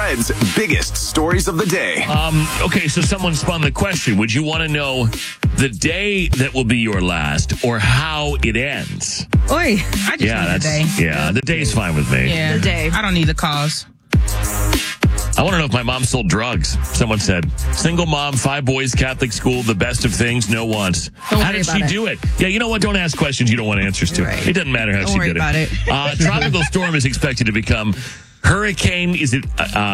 Fred's biggest stories of the day. Okay, so someone spun the question. Would you want to know the day that will be your last or how it ends? Oi, I just want the day. Yeah, the day's fine with me. Yeah, The day. I don't need the cause. I want to know if my mom sold drugs. Someone said, single mom, 5 boys, Catholic school, the best of things, no wants. Don't How worry did she about it. do it? Yeah, you know what? Don't ask questions you don't want answers to. Right. It doesn't matter how Don't she worry did about it. it. Tropical storm is expected to become hurricane. Is it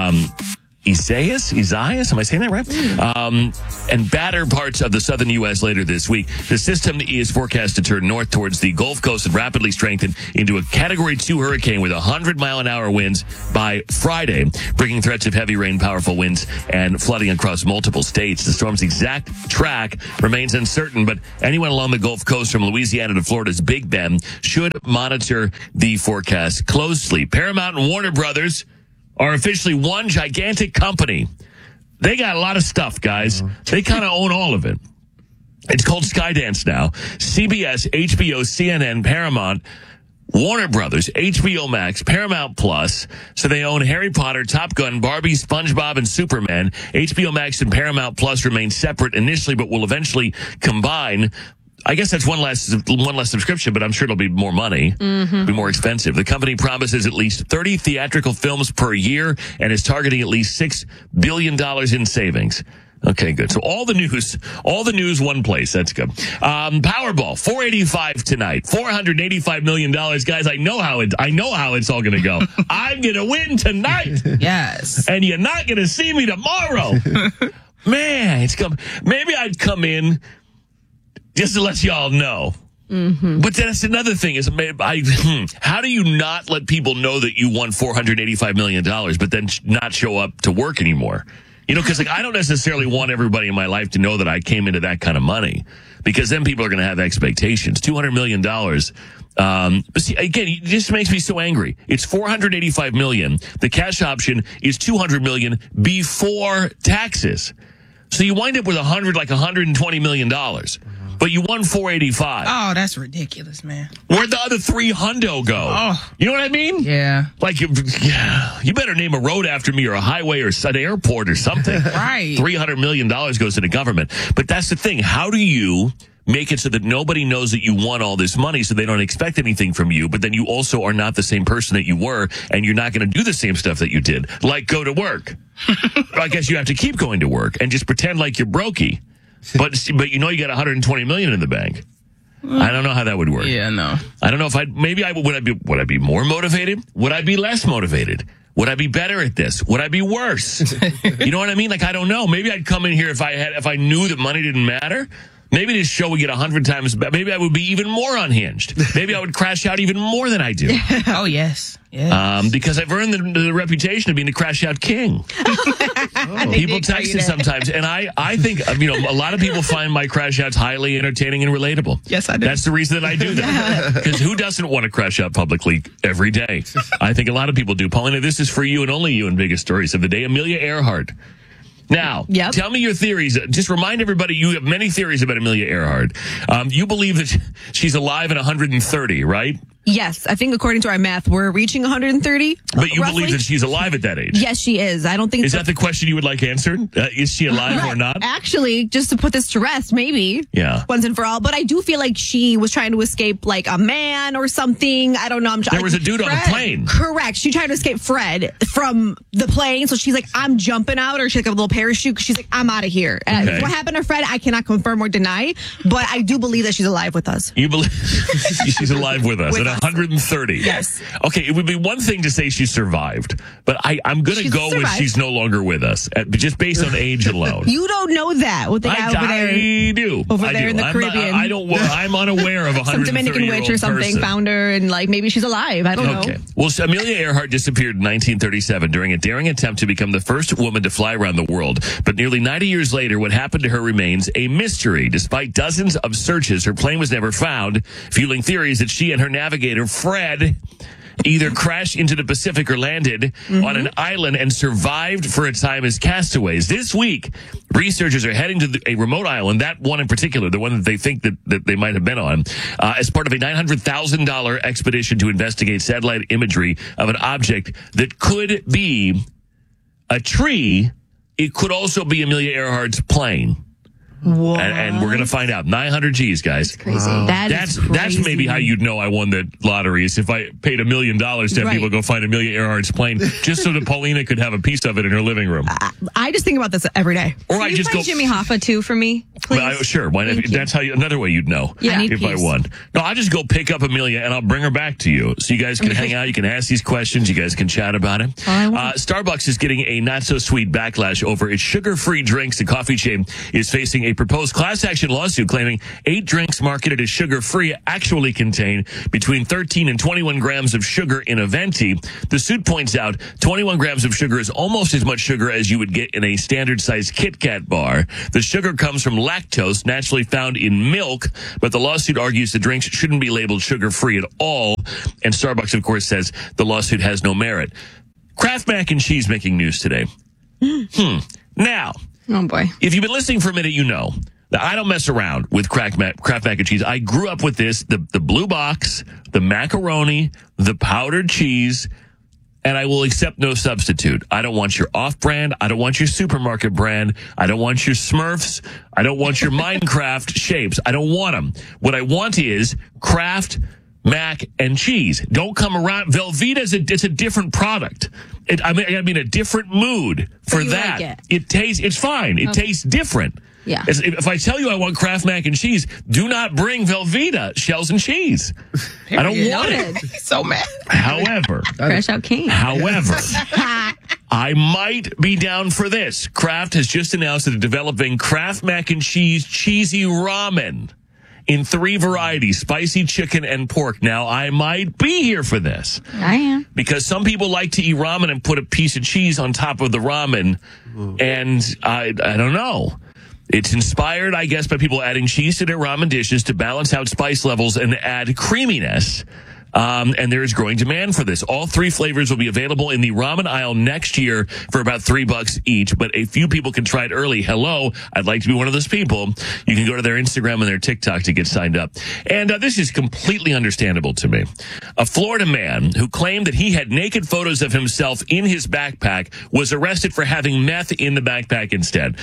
Isaias? Am I saying that right? And batter parts of the southern U.S. later this week. The system is forecast to turn north towards the Gulf Coast and rapidly strengthen into a Category 2 hurricane with 100-mile-an-hour winds by Friday, bringing threats of heavy rain, powerful winds, and flooding across multiple states. The storm's exact track remains uncertain, but anyone along the Gulf Coast from Louisiana to Florida's Big Bend should monitor the forecast closely. Paramount and Warner Brothers are officially one gigantic company. They got a lot of stuff, guys. They kind of own all of it. It's called Skydance now. CBS, HBO, CNN, Paramount, Warner Brothers, HBO Max, Paramount Plus. So they own Harry Potter, Top Gun, Barbie, SpongeBob, and Superman. HBO Max and Paramount Plus remain separate initially, but will eventually combine. I guess that's one less subscription, but I'm sure it'll be more money, be more expensive. The company promises at least 30 theatrical films per year and is targeting at least $6 billion in savings. Okay, good. So all the news, one place. That's good. Powerball, 485 tonight, $485 million. Guys, I know how it's all going to go. I'm going to win tonight. Yes. And you're not going to see me tomorrow. Man, maybe I'd come in just to let y'all know. But that's another thing is, how do you not let people know that you won $485 million, but then not show up to work anymore? You know, because I don't necessarily want everybody in my life to know that I came into that kind of money, because then people are going to have expectations. $200 million. But see, again, it just makes me so angry. It's $485 million. The cash option is $200 million before taxes. So you wind up with $120 million. But you won 485. Oh, that's ridiculous, man. Where'd the other 300 go? Oh. You know what I mean? Yeah. You better name a road after me or a highway or an airport or something. Right. $300 million goes to the government. But that's the thing. How do you make it so that nobody knows that you won all this money, so they don't expect anything from you, but then you also are not the same person that you were, and you're not going to do the same stuff that you did, like go to work. I guess you have to keep going to work and just pretend like you're brokey. But you know you got $120 million in the bank. I don't know how that would work. Yeah, no. I don't know if would I be more motivated? Would I be less motivated? Would I be better at this? Would I be worse? You know what I mean? I don't know. Maybe I'd come in here if I knew that money didn't matter. Maybe this show would get 100 times better. Maybe I would be even more unhinged. Maybe I would crash out even more than I do. Oh, yes. Yes. Because I've earned the reputation of being the crash out king. People text me sometimes, and I think, a lot of people find my crash outs highly entertaining and relatable. Yes, I do. That's the reason that I do that. Because who doesn't want to crash out publicly every day? I think a lot of people do. Paulina, this is for you and only you in Biggest Stories of the Day. Amelia Earhart. Now, Tell me your theories. Just remind everybody you have many theories about Amelia Earhart. You believe that she's alive at 130, right? Yes, I think according to our math, we're reaching 130. But you roughly. believe that she's alive at that age? Yes, she is. I don't think Is that the question you would like answered? Is she alive or not? Actually, just to put this to rest, maybe. Yeah. Once and for all. But I do feel like she was trying to escape like a man or something. I don't know. There was a dude on the plane. Correct. She tried to escape Fred from the plane. So she's like, I'm jumping out, or she like a little parachute. She's like, I'm out of here. Okay. What happened to Fred, I cannot confirm or deny. But I do believe that she's alive with us. You believe she's alive with us at 130? Yes. Okay, it would be one thing to say she survived, but I'm going to go with she's no longer with us, just based on age alone. You don't know that. What they got over there. I do. Over there in the Caribbean. I'm unaware of a 130-year-old Some Dominican witch or something person. found her, and maybe she's alive. I don't know. Okay. Well, Amelia Earhart disappeared in 1937 during a daring attempt to become the first woman to fly around the world. But nearly 90 years later, what happened to her remains a mystery. Despite dozens of searches, her plane was never found, fueling theories that she and her navigator, Fred, either crashed into the Pacific or landed on an island and survived for a time as castaways. This week, researchers are heading to a remote island, that one in particular, the one that they think that they might have been on, as part of a $900,000 expedition to investigate satellite imagery of an object that could be a tree, it could also be Amelia Earhart's plane. What? And we're going to find out. 900 G's, guys. Crazy. That's maybe how you'd know I won the lottery, is if I paid $1 million to have people go find Amelia Earhart's plane just so that Paulina could have a piece of it in her living room. I just think about this every day. Or I just go Jimmy Hoffa too for me, please. Well, sure. Why not? That's how another way you'd know. Yeah. If I won. No, I'll just go pick up Amelia and I'll bring her back to you. So you guys can hang out. You can ask these questions. You guys can chat about it. Starbucks is getting a not so sweet backlash over its sugar-free drinks. The coffee chain is facing a proposed class action lawsuit claiming 8 drinks marketed as sugar-free actually contain between 13 and 21 grams of sugar in a venti. The suit points out 21 grams of sugar is almost as much sugar as you would get in a standard-sized Kit Kat bar. The sugar comes from lactose, naturally found in milk, but the lawsuit argues the drinks shouldn't be labeled sugar-free at all. And Starbucks, of course, says the lawsuit has no merit. Kraft Mac and Cheese making news today. Now, Oh boy. if you've been listening for a minute, you know that I don't mess around with Kraft Mac and Cheese. I grew up with this, the blue box, the macaroni, the powdered cheese, and I will accept no substitute. I don't want your off-brand. I don't want your supermarket brand. I don't want your Smurfs. I don't want your Minecraft shapes. I don't want them. What I want is Kraft Mac and Cheese. Don't come around. Velveeta it's a different product. I mean, a different mood for that. Like It's fine. It tastes different. Yeah. If I tell you I want Kraft Mac and Cheese, do not bring Velveeta shells and cheese. I don't want it. So mad. However, Crash Out King. I might be down for this. Kraft has just announced that they're developing Kraft Mac and Cheese cheesy ramen in 3 varieties, spicy, chicken, and pork. Now, I might be here for this. I am. Because some people like to eat ramen and put a piece of cheese on top of the ramen. And I don't know. It's inspired, I guess, by people adding cheese to their ramen dishes to balance out spice levels and add creaminess. And there is growing demand for this. All 3 flavors will be available in the ramen aisle next year for about $3 each, but a few people can try it early. Hello, I'd like to be one of those people. You can go to their Instagram and their TikTok to get signed up. And this is completely understandable to me. A Florida man who claimed that he had naked photos of himself in his backpack was arrested for having meth in the backpack instead.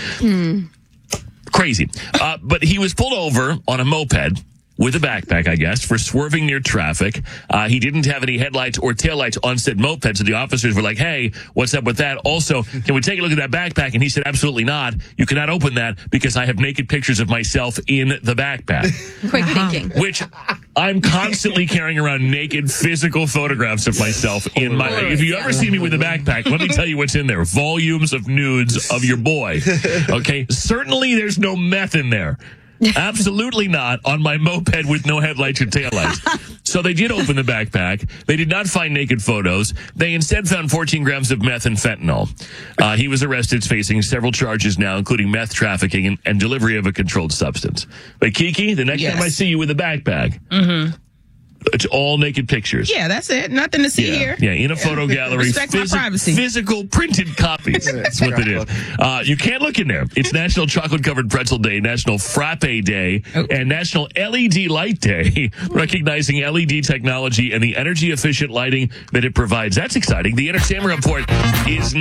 Crazy. But he was pulled over on a moped with a backpack, I guess, for swerving near traffic. He didn't have any headlights or taillights on said moped, so the officers were like, hey, what's up with that? Also, can we take a look at that backpack? And he said, absolutely not. You cannot open that because I have naked pictures of myself in the backpack. Quick thinking. Which I'm constantly carrying around naked physical photographs of myself in my... If you ever see me with a backpack, let me tell you what's in there. Volumes of nudes of your boy. Okay? Certainly there's no meth in there. Absolutely not on my moped with no headlights or taillights. So they did open the backpack. They did not find naked photos. They instead found 14 grams of meth and fentanyl. He was arrested, facing several charges now, including meth trafficking and delivery of a controlled substance. But Kiki, the next time I see you with a backpack, it's all naked pictures. Yeah, that's it. Nothing to see here. Yeah, in a photo gallery. Respect my privacy. Physical printed copies. That's what it is. You can't look in there. It's National Chocolate Covered Pretzel Day, National Frappe Day, and National LED Light Day, recognizing LED technology and the energy efficient lighting that it provides. That's exciting. The Entertainment Report is